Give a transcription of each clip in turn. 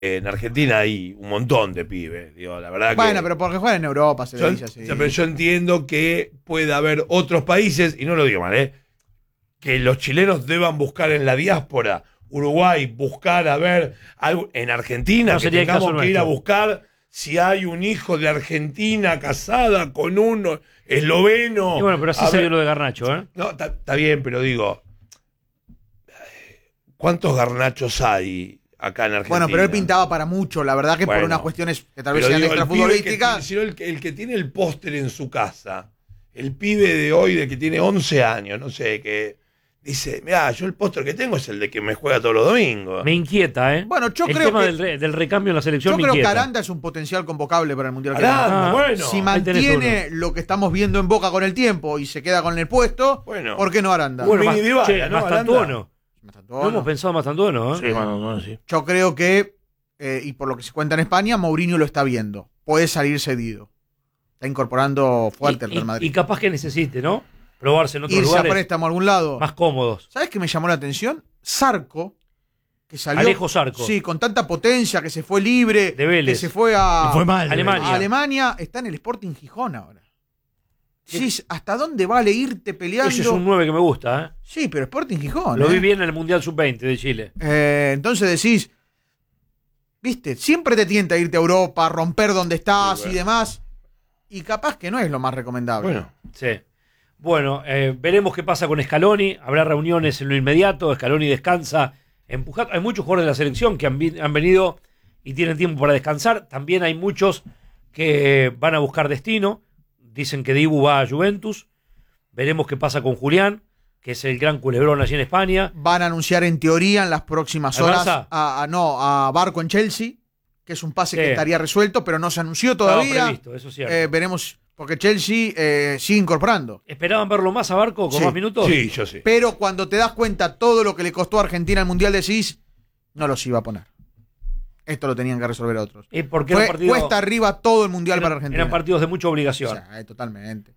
En Argentina hay un montón de pibes, digo, la verdad Bueno, que... pero porque juegan en Europa, se le dice así. Pero yo entiendo que puede haber otros países, y no lo digo mal, que los chilenos deban buscar en la diáspora, Uruguay, buscar a ver algo en Argentina, No que sería el caso tengamos que ir a nuestro. buscar si hay un hijo de Argentina casada con un esloveno. Y bueno, pero así A se ver, dio lo de Garnacho, ¿eh? No, está bien, pero digo, ¿cuántos garnachos hay acá en Argentina? Bueno, pero él pintaba para mucho, la verdad que por Bueno, unas cuestiones que tal vez pero sean digo, extrafutbolísticas. el que tiene el póster en su casa, el pibe de hoy, de que tiene 11 años, no sé, que dice, mirá, yo el póster que tengo es el de que me juega todos los domingos. Me inquieta, ¿eh? Bueno, yo el creo tema que del recambio en la selección yo me creo que inquieta. Aranda es un potencial convocable para el Mundial. Aranda, Ah, bueno. Si ahí tenés mantiene lo que estamos viendo en Boca con el tiempo y se queda con el puesto, Bueno. ¿por qué no Aranda? Bueno, Más, Mini Dybala, che, ¿no, Mastantuono. Mastantuono. No hemos pensado Mastantuono, ¿eh? Sí, bueno, sí. Yo creo que, y por lo que se cuenta en España, Mourinho lo está viendo. Puede salir cedido. Está incorporando fuerte el Real Madrid. Y capaz que necesite, ¿no? Probarse en otros Irse a lugares préstamo a algún lado. más cómodos. ¿Sabes qué me llamó la atención? Zarco, que salió. Alejo Zarco. Sí, con tanta potencia, que se fue libre. De Vélez. Que se fue a. Le fue mal. Alemania. a Alemania. Está en el Sporting Gijón ahora. Sí, ¿hasta dónde vale irte peleando? Ese es un 9 que me gusta, ¿eh? Sí, pero Sporting Gijón. Lo vi bien en el Mundial Sub-20 de Chile. Entonces decís, viste, siempre te tienta irte a Europa, romper donde estás Sí, bueno. y demás. Y capaz que no es lo más recomendable. Bueno, Sí. Bueno, veremos qué pasa con Scaloni. Habrá reuniones en lo inmediato. Scaloni descansa empujado. Hay muchos jugadores de la selección que han venido y tienen tiempo para descansar. También hay muchos que van a buscar destino. Dicen que Dibu va a Juventus. Veremos qué pasa con Julián, que es el gran culebrón allí en España. Van a anunciar en teoría en las próximas ¿Al horas Barça? a Barco en Chelsea, que es un pase Sí. que estaría resuelto, pero no se anunció Estaba todavía. previsto, eso es cierto. Veremos, porque Chelsea sigue incorporando. ¿Esperaban verlo más a Barco con Sí. más minutos? sí, yo sí. Pero cuando te das cuenta todo lo que le costó a Argentina el Mundial, decís, no los iba a poner. Esto lo tenían que resolver otros. Porque eran partidos, Cuesta arriba todo el Mundial eran- para Argentina. eran partidos de mucha obligación. Totalmente.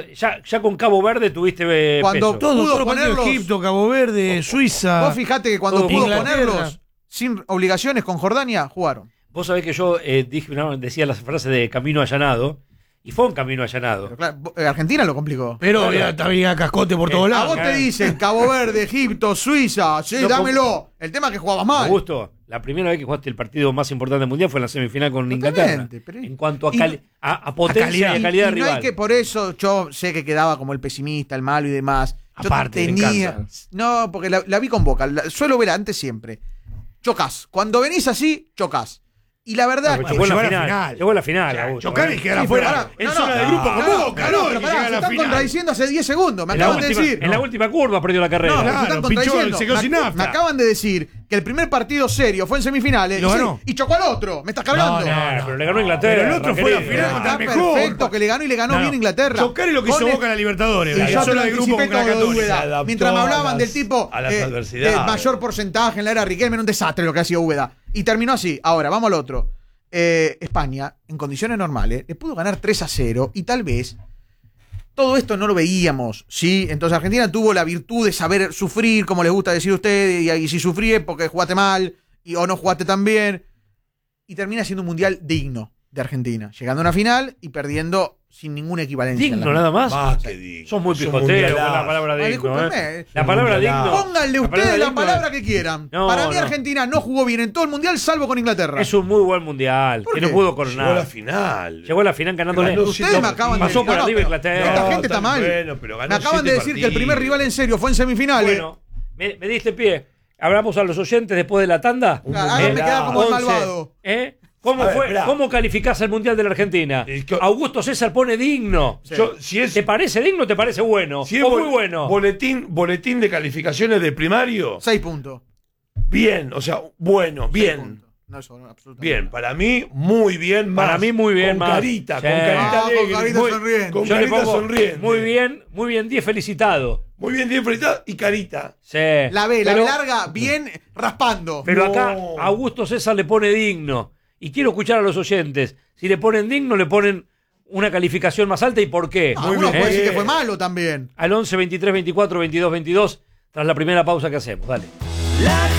Ya con Cabo Verde tuviste Cuando peso. pudo Todo partido, ponerlos- Egipto, Cabo Verde, Suiza. Vos fijate que cuando todo pudo Inglaterra. ponerlos sin obligaciones con Jordania, jugaron. Vos sabés que yo decía la frase de camino allanado, y fue un camino allanado. Pero claro, Argentina lo complicó. Pero Claro. había cascote por todos A lados. vos te dicen Cabo Verde, Egipto, Suiza, sí, No, dámelo. El tema es que jugabas mal. Augusto, la primera vez que jugaste el partido más importante del mundial fue en la semifinal con Inglaterra. Totalmente, pero- En cuanto a, y- a potencia calidad. y a calidad Y no rival. hay que por eso yo sé que quedaba como el pesimista, el malo y demás. Yo Aparte, me encanta. No, porque la vi con Boca. Suelo ver antes siempre. Chocás. Cuando venís así, chocás. Y la verdad Pero que. llegó en la llegó a la final. final. Llegó en la final, Augusto, Chocar ¿eh? y quedar Sí, afuera. pero pará, En no, zona no, de grupo con Claro, Boca, claro, ¿no? pero Y pará, llega a se la están final. contradiciendo hace 10 segundos. Me En la, acaban de última, decir. en la última curva perdió la carrera. No, Claro, se están pinchó, contradiciendo. se quedó sin nafta. Me acaban de decir que el primer partido serio fue en semifinales Y lo ganó. y chocó al otro. Me estás cargando. Pero le ganó Inglaterra. Pero el otro fue la querido. final contra Está el mejor. perfecto que le ganó y le ganó No, bien Inglaterra. Chocar es lo que hizo Con Boca en la Libertadores. Y En yo te zona lo de grupo anticipé con la todo de Católica. Úbeda. Se adaptó Mientras me hablaban a del las- tipo a las adversidades. mayor porcentaje en la era Riquelme, era un desastre lo que ha sido Úbeda. Y terminó así. Ahora, vamos al otro. España, en condiciones normales, le pudo ganar 3-0 y tal vez todo esto no lo veíamos, ¿sí? Entonces Argentina tuvo la virtud de saber sufrir, como les gusta decir a ustedes, y si sufrí es porque jugaste mal o no jugaste tan bien. Y termina siendo un mundial digno de Argentina, llegando a una final y perdiendo sin ninguna equivalencia. en la Digno nada más. Más que digno. Sos muy Es un picotero con la mundialazo. palabra Vale, digno. discúlpenme. La palabra mundialazo. digno. Pónganle la ustedes la digno palabra que quieran. No, Para mí no. Argentina no jugó bien en todo el mundial, salvo con Inglaterra. es un muy buen mundial. ¿Por Que no qué? pudo Llegó a coronar. la final. Llegó a la final ganándole. Ganó Ustedes siete me acaban de Pasó por no, arriba pero Inglaterra. Esta No, gente está tan mal. bueno, pero ganó Me acaban de 7 decir que el primer partidos. rival en serio fue en semifinales. Bueno, me diste pie. Hablamos a los oyentes después de la tanda. Claro, ahora me queda como el 11. malvado. ¿Cómo A ver, fue? esperá. ¿Cómo calificás el Mundial de la Argentina? Augusto César pone digno. Yo, si es, ¿Te parece digno o te parece bueno? si es o muy bueno. boletín de calificaciones de primario, 6 puntos. bien, o sea, bueno, 6 bien. puntos. No, eso, no, absolutamente. Bien, para mí, muy bien. Más, Para mí, muy bien, Con más. carita, Sí. con carita Ah, con alegre. carita muy, sonriente. Con Yo le carita pongo sonriente. muy bien, 10 felicitado. Muy bien, bien felicitado y carita. Sí. La B, la Pero- B larga, bien raspando. Pero No. acá Augusto César le pone digno. Y quiero escuchar a los oyentes. Si le ponen digno, le ponen una calificación más alta. ¿Y por qué? No, algunos pueden decir bien. que fue malo también. Al 11 23 24 22 22, tras la primera pausa que hacemos. Dale. La